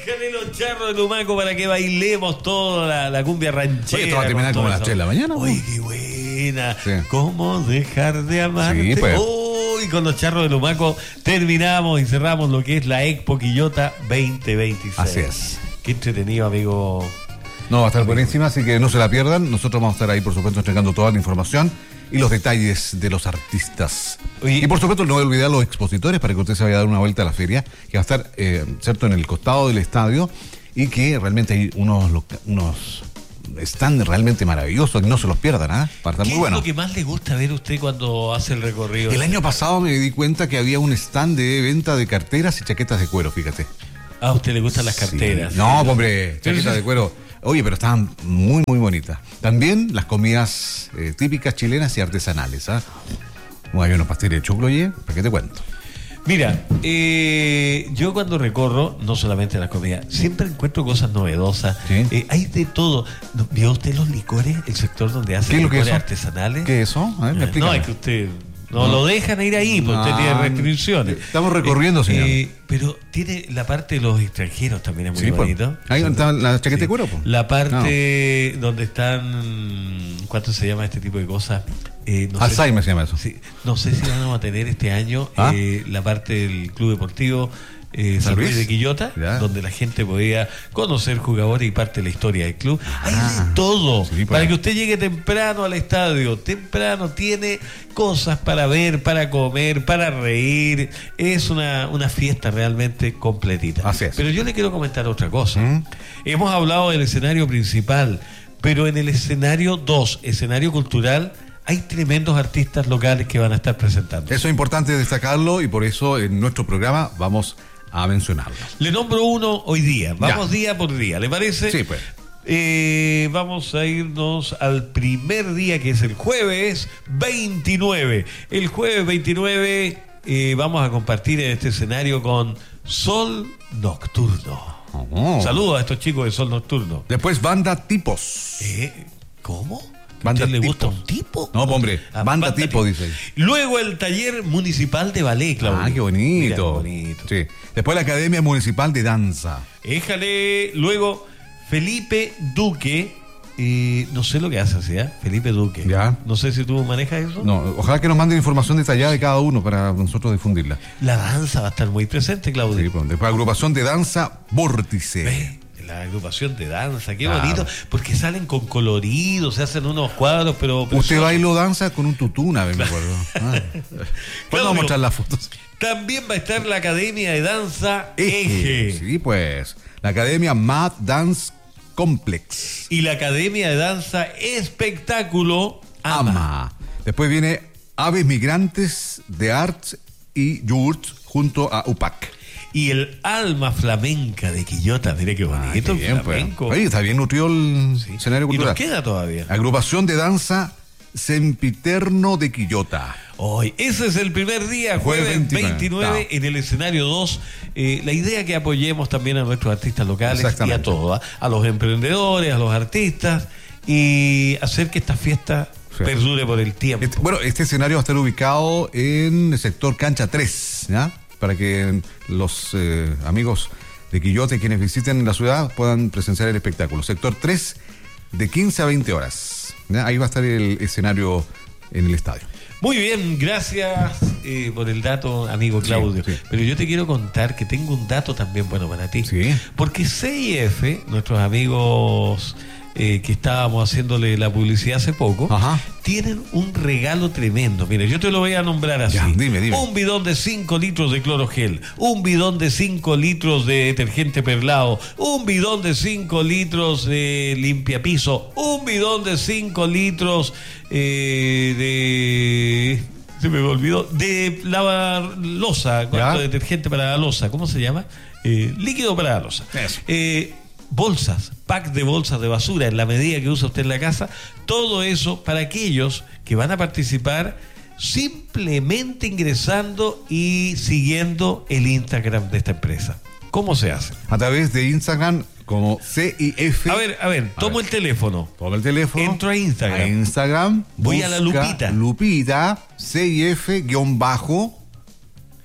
Déjale los charros de Lumaco para que bailemos toda la, la cumbia ranchera. Oye, esto va a terminar como a las tres de la mañana. Oye, qué buena. Sí. ¿Cómo dejar de amarte? Sí, pues. Uy, con los charros de Lumaco terminamos y cerramos lo que es la Expo Quillota veinte veintiséis. Así es. Qué entretenido, amigo. No, va a estar buenísima, así que no se la pierdan. Nosotros vamos a estar ahí, por supuesto, entregando toda la información y los detalles de los artistas. Oye, y por supuesto, no olvidar los expositores para que usted se vaya a dar una vuelta a la feria, que va a estar, eh, cierto, en el costado del estadio, y que realmente hay unos, unos stands realmente maravillosos, que no se los pierdan, ¿ah? ¿eh? Para estar muy bueno. ¿Qué es lo que más le gusta ver usted cuando hace el recorrido? El año pasado me di cuenta que había un stand de venta de carteras y chaquetas de cuero, fíjate. Ah, ¿a usted le gustan las carteras? Sí. No, hombre, chaquetas de cuero. Oye, pero estaban muy, muy bonitas. También las comidas eh, típicas chilenas y artesanales. ¿Ah? ¿eh? Hay unos pasteles de choclo, oye, ¿para qué te cuento? Mira, eh, yo cuando recorro, no solamente las comidas, siempre encuentro cosas novedosas. ¿Sí? Eh, hay de todo. ¿Vio usted los licores? El sector donde hacen licores artesanales. ¿Qué es eso? A ver, me explica. No, es que usted... No, no lo dejan ir ahí, porque no, usted tiene restricciones. Estamos recorriendo, eh, señor. Eh, pero tiene la parte de los extranjeros también es muy sí, bonito. Ahí donde está la chaqueta sí. de cuero. Po. La parte no. donde están, ¿cuánto se llama este tipo de cosas? Eh, no Alzheimer sé, se llama eso. Sí, no sé si vamos a tener este año ¿Ah? eh, la parte del Club Deportivo Eh, San Luis de Quillota, ya. donde la gente podía conocer jugadores y parte de la historia del club. Ah, hay de todo. Sí, para que usted llegue temprano al estadio, temprano tiene cosas para ver, para comer, para reír. Es una, una fiesta realmente completita. Así es. Pero yo le quiero comentar otra cosa. ¿Mm? Hemos hablado del escenario principal, pero en el escenario dos, escenario cultural, hay tremendos artistas locales que van a estar presentando. Eso es importante destacarlo y por eso en nuestro programa vamos a mencionarlo. Le nombro uno hoy día. Vamos ya. día por día, ¿le parece? Sí, pues. Eh, vamos a irnos al primer día, que es el jueves veintinueve. El jueves veintinueve eh, vamos a compartir en este escenario con Sol Nocturno. Oh. Saludos a estos chicos de Sol Nocturno. Después Banda Tipos. ¿Eh? ¿Cómo? Banda ¿Le tipo. gusta un tipo? No, hombre, ah, banda, banda tipo, tipo, dice. Luego el taller municipal de ballet, Claudio. Ah, qué bonito. Mira, qué bonito. Sí. Después la Academia Municipal de Danza. Éjale. Luego Felipe Duque. Eh, no sé lo que hace, ¿sí? ¿eh? Felipe Duque. Ya. No sé si tú manejas eso. No, ojalá que nos manden información detallada de cada uno para nosotros difundirla. La danza va a estar muy presente, Claudio. Sí, pues, después agrupación de danza Vórtice. ¿Ve? La agrupación de danza, qué claro. bonito, porque salen con colorido, se hacen unos cuadros, pero... pero usted bailó danza con un tutú una vez, me acuerdo. Ah. Vamos a mostrar las fotos. También va a estar la Academia de Danza Eje. Eje. Sí, pues. La Academia Mad Dance Complex. Y la Academia de Danza Espectáculo Ama. Ama. Después viene Aves Migrantes de Arts y Yurts junto a U P A C. Y el Alma Flamenca de Quillota, mire qué bonito. Ah, qué bien, flamenco. Pues. Oye, está bien nutrido el sí. escenario cultural. Y nos queda todavía. Agrupación de danza Sempiterno de Quillota. Hoy, ese es el primer día, jueves, jueves veintinueve, no. en el escenario dos. Eh, la idea es que apoyemos también a nuestros artistas locales y a todos, ¿eh? a los emprendedores, a los artistas, y hacer que esta fiesta sí. perdure por el tiempo. Este, bueno, este escenario va a estar ubicado en el sector Cancha tres, ¿ya? Para que los eh, amigos de Quillota, quienes visiten la ciudad, puedan presenciar el espectáculo. Sector tres, de quince a veinte horas. ¿Ya? Ahí va a estar el escenario en el estadio. Muy bien, gracias eh, por el dato, amigo Claudio. Sí, sí. Pero yo te quiero contar que tengo un dato también bueno para ti. Sí. Porque C I F, nuestros amigos... Eh, que estábamos haciéndole la publicidad hace poco, ajá, tienen un regalo tremendo. Mire, yo te lo voy a nombrar así. Ya, dime, dime. Un bidón de cinco litros de clorogel, un bidón de cinco litros de detergente perlado, un bidón de cinco litros de limpiapiso, un bidón de cinco litros eh, de... Se me olvidó. De lavar losa, ¿cuánto detergente para la losa? ¿Cómo se llama? Eh, líquido para la losa. Eh, bolsas, pack de bolsas de basura en la medida que usa usted en la casa, todo eso para aquellos que van a participar simplemente ingresando y siguiendo el Instagram de esta empresa. ¿Cómo se hace? A través de Instagram como C I F. A ver, a ver, a tomo ver. el teléfono. Toma el teléfono. Entro a Instagram. A Instagram. Voy a la lupita. Lupita, C I F guión bajo.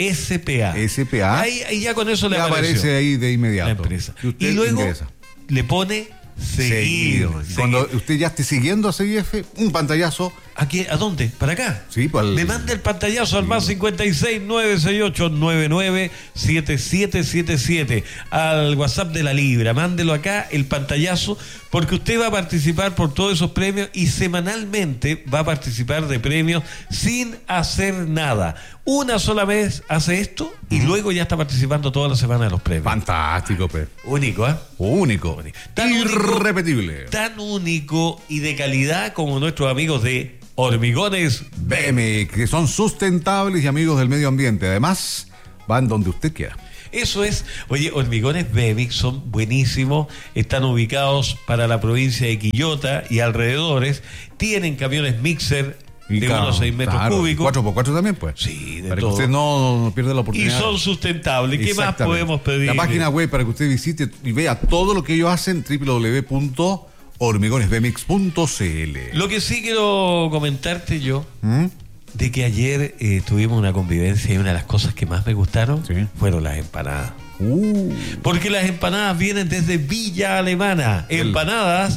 S P A. S P A. Ahí, ahí ya con eso le ya apareció. aparece ahí de inmediato. La empresa. Y, usted y luego ingresa. le pone seguir. Seguir. Cuando usted ya esté siguiendo a C I F, un pantallazo. ¿A, qué, ¿A dónde? ¿Para acá? Sí, pues al... Le manda el pantallazo al más cincuenta y seis, nueve seis ocho, nueve nueve siete siete siete siete al WhatsApp de la Libra. Mándelo acá, el pantallazo, porque usted va a participar por todos esos premios y semanalmente va a participar de premios sin hacer nada. Una sola vez hace esto y uh-huh. luego ya está participando toda la semana de los premios. Fantástico, Pe. Único, ¿eh? Único. Tan irrepetible. Único, tan único y de calidad como nuestros amigos de Hormigones B M X, que son sustentables y amigos del medio ambiente. Además, van donde usted quiera. Eso es. Oye, Hormigones B M X son buenísimos. Están ubicados para la provincia de Quillota y alrededores. Tienen camiones mixer de claro, unos seis metros claro, cúbicos. cuatro por cuatro también, pues. Sí, de para todo. que usted no, no pierda la oportunidad. Y son sustentables. ¿Qué más podemos pedir? La página web para que usted visite y vea todo lo que ellos hacen, doble u doble u doble u punto hormigones b m x punto c l. Lo que sí quiero comentarte yo, ¿Mm? de que ayer eh, tuvimos una convivencia y una de las cosas que más me gustaron ¿Sí? fueron las empanadas. Uh. Porque las empanadas vienen desde Villa Alemana. El... Empanadas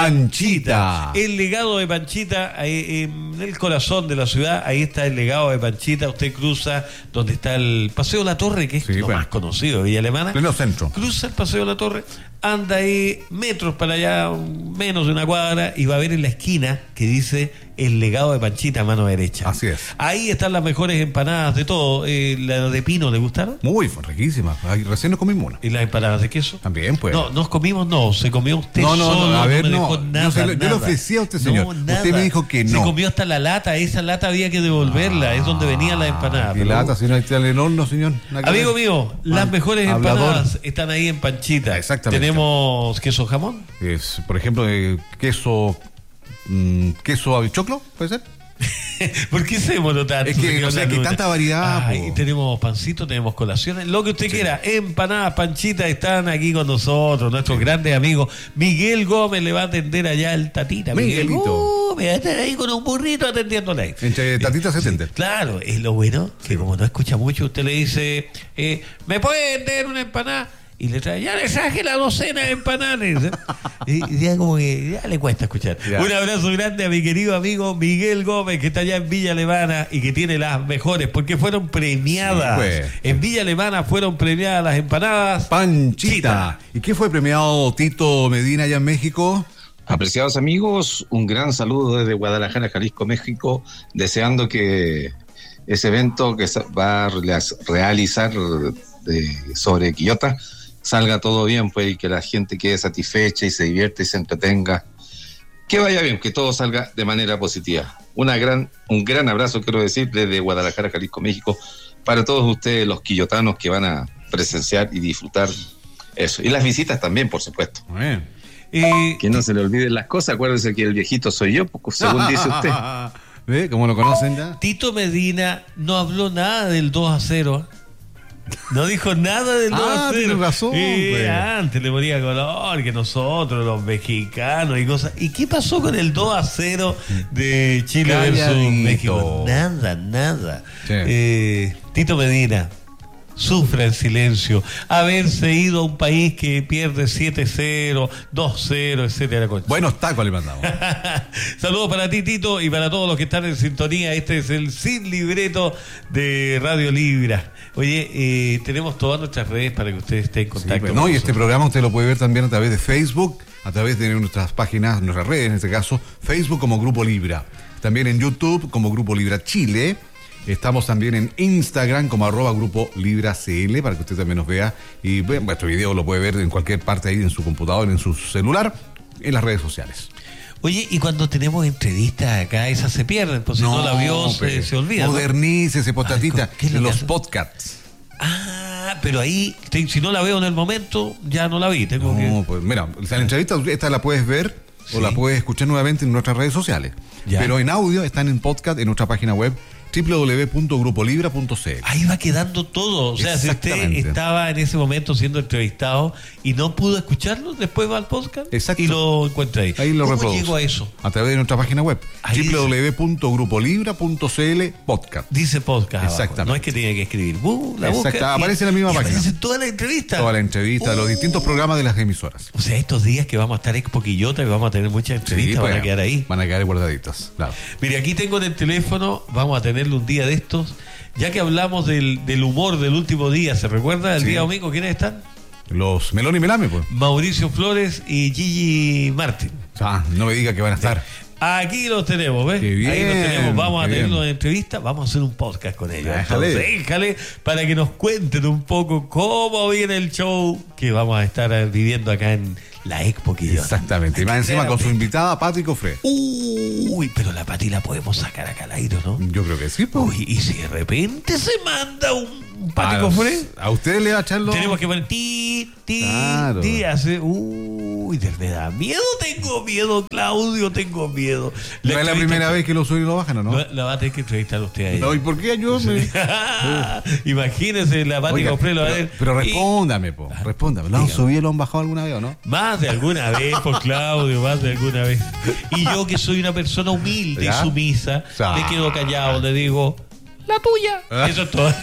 Panchita. El legado de Panchita, eh, en el corazón de la ciudad, ahí está el legado de Panchita. Usted cruza donde está el Paseo La Torre, que es sí, lo bueno. más conocido de Villa Alemana. Pleno centro. Cruza el Paseo La Torre, anda ahí metros para allá, menos de una cuadra, y va a ver en la esquina que dice el legado de Panchita a mano derecha. Así es. Ahí están las mejores empanadas de todo. Eh, ¿La de pino le gustaron? Muy riquísimas. Recién nos comimos una. ¿Y las empanadas de queso? También, pues. No, nos comimos, no. Se comió usted no, no, solo. No, a ver, no me no. dejó nada, yo, se lo, nada. yo le ofrecí a usted, señor. No, usted me dijo que no. Se comió hasta la lata. Esa lata había que devolverla. Ah, es donde venía la empanada. ¿Qué lata? Si no hay tal en horno, señor. Amigo mío, ah, las mejores hablador. empanadas están ahí en Panchita. Exactamente. Tenemos queso jamón. Es, por ejemplo, eh, queso... Mm, queso abichoclo, ¿puede ser? ¿Por qué se demoró tanto? Es que, no sé, que tanta variedad. Ay, tenemos pancito, tenemos colaciones, lo que usted sí. quiera. Empanadas, Panchita, están aquí con nosotros, nuestros sí. grandes amigos. Miguel Gómez le va a atender allá el Tatita. Miguelito. Uh, me va a estar ahí con un burrito atendiéndole. Entre Tatita se atende. Sí, claro, es lo bueno, que sí. como no escucha mucho, usted le dice, eh, ¿me puede vender una empanada? Y le trae, ya le traje la docena de empanadas. Y ya como que ya le cuesta escuchar. Ya. Un abrazo grande a mi querido amigo Miguel Gómez, que está allá en Villa Alemana y que tiene las mejores, porque fueron premiadas. Sí, pues. En Villa Alemana fueron premiadas las empanadas Panchita. Chita. ¿Y qué fue premiado Tito Medina allá en México? Apreciados amigos, un gran saludo desde Guadalajara, Jalisco, México, deseando que ese evento que va a realizar de, sobre Quillota salga todo bien, pues, y que la gente quede satisfecha y se divierta y se entretenga. Que vaya bien, que todo salga de manera positiva. Una gran, un gran abrazo, quiero decir, desde Guadalajara, Jalisco, México, para todos ustedes, los quillotanos, que van a presenciar y disfrutar eso. Y las visitas también, por supuesto. Bien. Eh, que no se le olviden las cosas. Acuérdense que el viejito soy yo, según dice usted. ¿Ve? ¿Cómo lo conocen ya? Tito Medina no habló nada del dos a cero. No dijo nada del dos a cero. Ah, tiene razón. Eh, pues. Antes le ponía color que nosotros, los mexicanos y cosas. ¿Y qué pasó con el dos a cero de Chile Calladito. versus México? Nada, nada. Sí. Eh, Tito Medina sufre en silencio haberse ido a un país que pierde siete cero, dos cero, etcétera. Buenos tacos le mandamos. Saludos para ti, Tito, y para todos los que están en sintonía. Este es el Sin Libreto de Radio Libra. Oye, eh, tenemos todas nuestras redes para que ustedes estén en contacto. Sí, pues, no, y este programa usted lo puede ver también a través de Facebook, a través de nuestras páginas, nuestras redes, en este caso, Facebook como Grupo Libra. También en YouTube como Grupo Libra Chile. Estamos también en Instagram como arroba Grupo Libra C L, para que usted también nos vea. Y bueno, nuestro video lo puede ver en cualquier parte ahí, en su computador, en su celular, en las redes sociales. Oye, y cuando tenemos entrevistas acá, esas se pierden, pues si no, no la vio, se, se olvida. Modernícese, potatita, en los podcasts. Ah, pero ahí, te, si no la veo en el momento, ya no la vi. Tengo no, que... pues mira, la entrevista esta la puedes ver ¿sí? o la puedes escuchar nuevamente en nuestras redes sociales. Ya. Pero en audio están en podcast en nuestra página web doble u doble u doble u punto grupo libra punto c l. Ahí va quedando todo. O sea, si usted estaba en ese momento siendo entrevistado y no pudo escucharlo, después va al podcast. Exacto. Y lo encuentra ahí. Ahí lo ¿Cómo reproduce. llegó a eso? A través de nuestra página web, Ahí doble u doble u doble u punto grupo libra punto c l podcast. Dice podcast. Exactamente. Abajo. No es que tiene que escribir. Uh, la Exacto. busca, Aparece en la misma y página. Aparece toda la entrevista. Toda la entrevista, uh. los distintos programas de las emisoras. O sea, estos días que vamos a estar Expo Quillota y vamos a tener muchas entrevistas, Sí, van pues, a quedar ahí. Van a quedar guardaditas, claro. Mire, aquí tengo en el teléfono, vamos a tenerlo un día de estos, ya que hablamos del, del humor del último día, ¿se recuerda? El Sí. día domingo, ¿quiénes están? Los Melón y Melame, pues. Mauricio Flores y Gigi Martin. Ah, no me diga que van a estar. Aquí los tenemos, ¿ves? Qué bien, Ahí los tenemos, vamos a qué tenerlos bien. en entrevista, vamos a hacer un podcast con ellos. Déjale. Entonces, déjale para que nos cuenten un poco cómo viene el show que vamos a estar viviendo acá en la Expo Quillota. Exactamente. Y más encima con su invitada, Pati Cofré. Uy, pero la Pati la podemos sacar acá al aire, ¿no? Yo creo que sí, pues. Uy, y si de repente se manda un Pati A, Cofré, a ustedes le va a echarlo. tenemos que poner ti, ti, Claro. ti, hace. Uy, me da miedo, tengo miedo, Claudio, tengo miedo. No es la entrevista- primera vez que lo suben y lo bajan, ¿o no? No, la va a tener que entrevistar usted ahí. No, ¿y por qué ayúdame? Imagínese, la Pati Oiga, Cofré lo va a pero, ver. pero Y- respóndame, po, respóndame. ¿Lo han Dígame. subido y lo han bajado alguna vez o no? Más de alguna vez, por Claudio, más de alguna vez. Y yo, que soy una persona humilde ¿Ya? y sumisa, Ya. me quedo callado, le digo, la tuya. Eso es todo.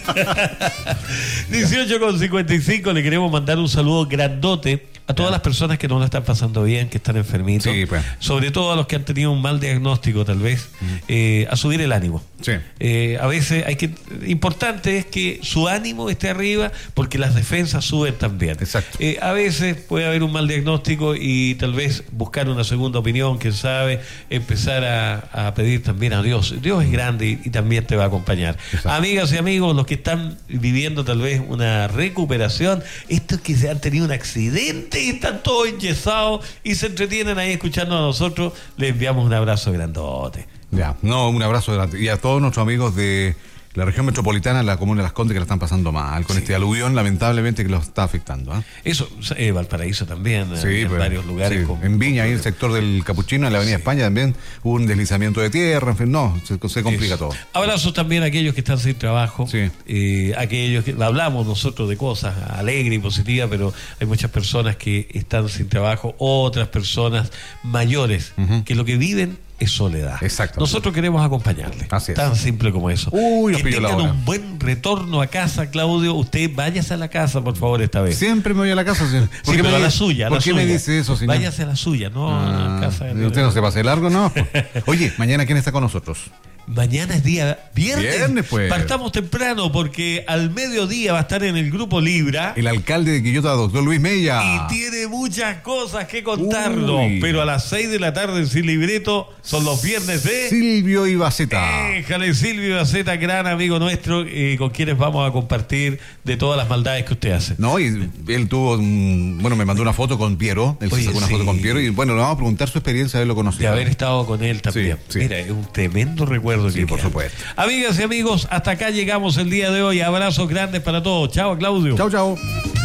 dieciocho con cincuenta y cinco, le queremos mandar un saludo grandote a todas las personas que no la están pasando bien, que están enfermitos, Sí, pues. sobre todo a los que han tenido un mal diagnóstico, tal vez, eh, a subir el ánimo. Sí. Eh, a veces hay que, importante es que su ánimo esté arriba, porque las defensas suben también. Exacto. Eh, a veces puede haber un mal diagnóstico y tal vez buscar una segunda opinión, quién sabe, empezar a, a pedir también a Dios. Dios es grande y, y también te va a acompañar. Exacto. Amigas y amigos, los que están viviendo tal vez una recuperación, estos que se han tenido un accidente y están todos enyesados y se entretienen ahí escuchando a nosotros, les enviamos un abrazo grandote. Ya, no, un abrazo grande. Y a todos nuestros amigos de la región metropolitana, la comuna de Las Condes, que la están pasando mal, con Sí. este aluvión, lamentablemente, que los está afectando. ¿eh? Eso, eh, Valparaíso también, Sí, en pues, varios lugares. sí. con- En Viña, ahí en el sector del Capuchino, en la Avenida Sí. España, también hubo un deslizamiento de tierra, en fin, no, se, se complica Eso. todo. Abrazos también a aquellos que están sin trabajo, Sí. eh, aquellos que hablamos nosotros de cosas alegres y positivas, pero hay muchas personas que están sin trabajo, otras personas mayores Ujú. que lo que viven es soledad. Exacto. Nosotros queremos acompañarle. Así es. Tan simple como eso. Uy, nos que pilló la tengan hora. un buen retorno a casa, Claudio. Usted váyase a la casa, por favor, esta vez. Siempre me voy a la casa, señor. Sí, pero me a la dice- suya, a ¿Por la qué me suya. dice eso, señor? Váyase a la suya, no a la Ah, casa. de- usted no se pase largo, ¿no? Oye, mañana, ¿quién está con nosotros? Mañana es día viernes. Viernes, pues. Partamos temprano porque al mediodía va a estar en el Grupo Libra El alcalde de Quillota, doctor Luis Mella. y tiene muchas cosas que contarnos. Uy. Pero a las seis de la tarde en Sin Libreto son los viernes de... Silvio Ibaceta. Déjale, Silvio Baceta, gran amigo nuestro, eh, con quienes vamos a compartir de todas las maldades que usted hace. No, y él tuvo, mm, bueno, me mandó una foto con Piero, él se Oye, sacó una sí. foto con Piero y bueno, le vamos a preguntar su experiencia de haberlo De conocido. haber estado con él también. Sí, sí. Mira, es un tremendo recuerdo. Sí, que por queda. supuesto. Amigas y amigos, hasta acá llegamos el día de hoy. Abrazos grandes para todos. Chao, Claudio. Chao, chao.